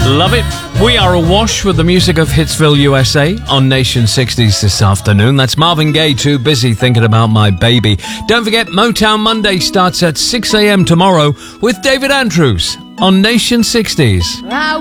Love it. We are awash with the music of Hitsville, USA on Nation 60s this afternoon. That's Marvin Gaye, Too Busy Thinking About My Baby. Don't forget, Motown Monday starts at 6 a.m. tomorrow with David Andrews on Nation 60s.